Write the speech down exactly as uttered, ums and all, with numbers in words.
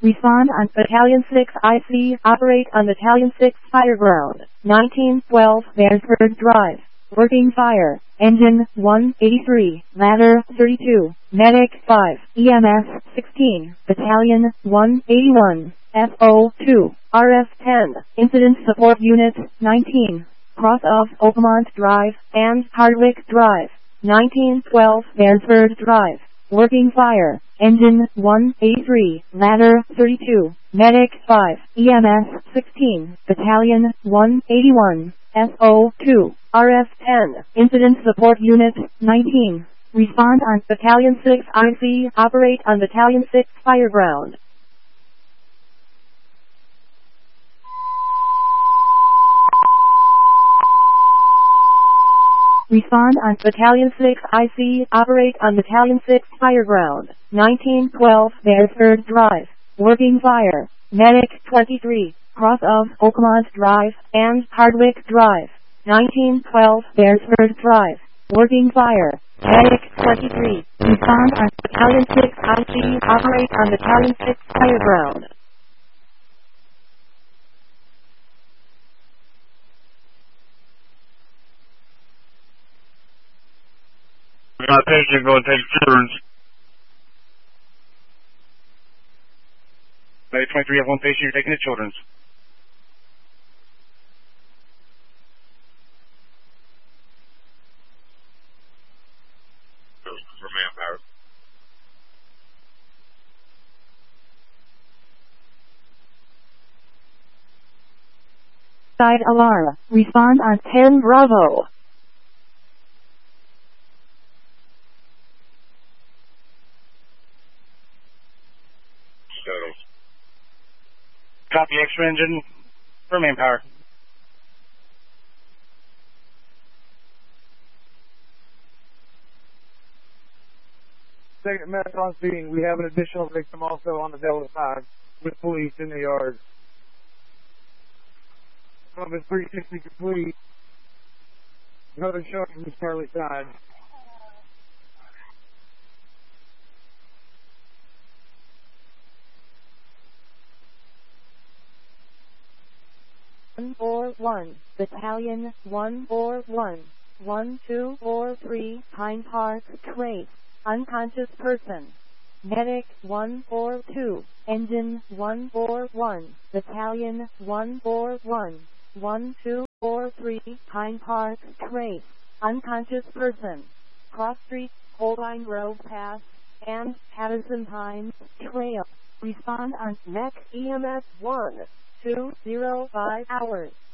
Respond on Battalion six I C. Operate on Battalion six Fireground. nineteen twelve Beresford Drive. Working fire. Engine one eighty-three. Ladder thirty-two. Medic five. E M S sixteen. Battalion one eighty-one. F O two. R F ten. Incident Support Unit nineteen. Cross of Oakmont Drive and Hardwick Drive. nineteen twelve Beresford Drive. Working fire. Engine one eighty-three. Ladder thirty-two. Medic five. E M S sixteen. Battalion one eighty-one. F O two. R F ten. Incident Support Unit nineteen. Respond on Battalion six I C. Operate on Battalion six Fireground. Respond on Battalion six I C. Operate on Battalion six Fireground. nineteen twelve Beresford Drive. Working fire. Medic twenty-three. Cross of Oakmont Drive and Hardwick Drive. nineteen twelve Beresford Drive. Working fire. Medic twenty-three. Respond on Battalion six I C. Operate on Battalion six Fireground. We got a patient going to take children's. Medic twenty-three, have one patient, you're taking the children's. For manpower. Side alarm. Respond on ten Bravo. Copy extra engine for manpower. Second marathon speeding. We have an additional victim also on the Delta side with police in the yard. Office three sixty complete. Another shot from the Charlie side. one four one. Battalion one four one. one two four three. Pine Park Trace. Unconscious person. Medic one four two. Engine one four one. Battalion one four one. one two four three. Pine Park Trace. Unconscious person. Cross Street, Holbein Grove Pass, and Patterson Pines Trail. Respond on N E C E M S one two zero five hours.